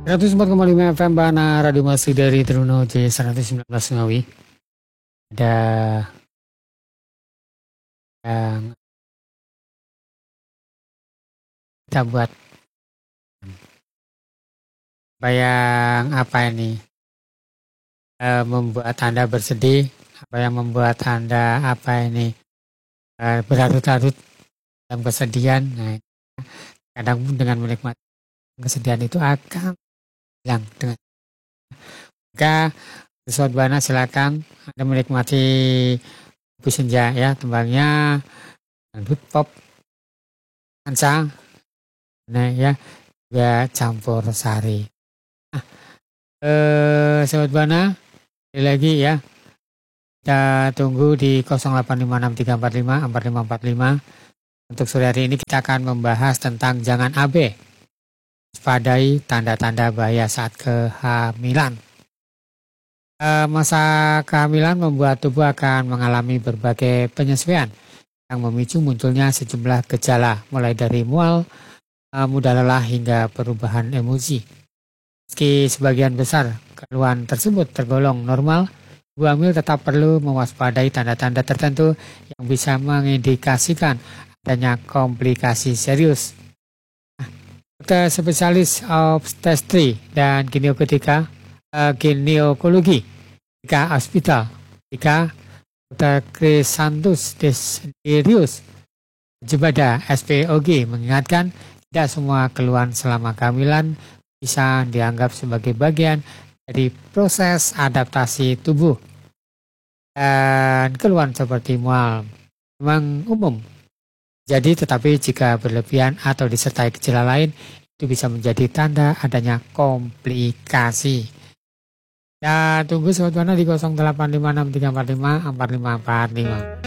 104,5 FM Bana Radio Masih dari Truno J119 Ngawi. Ada yang kita buat bayang apa ini membuat Anda bersedih, apa yang membuat Anda apa ini berlarut-larut dalam kesedihan. Nah, kadang dengan menikmati kesedihan itu akan hilang dengan maka Sobat Bana silakan Anda menikmati Kopi Senja ya, tembangnya dangdut pop Ansa nah ya, juga campur sari. Nah, Sobat Bana lagi ya, kita tunggu di 085634545545. Untuk sore hari ini kita akan membahas tentang jangan AB, waspadai tanda-tanda bahaya saat kehamilan. Masa kehamilan membuat tubuh akan mengalami berbagai penyesuaian yang memicu munculnya sejumlah gejala, mulai dari mual, mudah lelah hingga perubahan emosi. Meski sebagian besar keluhan tersebut tergolong normal, ibu hamil tetap perlu mewaspadai tanda-tanda tertentu yang bisa mengindikasikan adanya komplikasi serius. Dokter spesialis obstetri dan ginekologi Ika Hospital Dr. Krisantus Desirius Jebada SPOG mengingatkan tidak semua keluhan selama kehamilan bisa dianggap sebagai bagian dari proses adaptasi tubuh, dan keluhan seperti mual memang umum. Jadi tetapi jika berlebihan atau disertai gejala lain itu bisa menjadi tanda adanya komplikasi. Ya, tunggu Sobat Bana di 085634545545.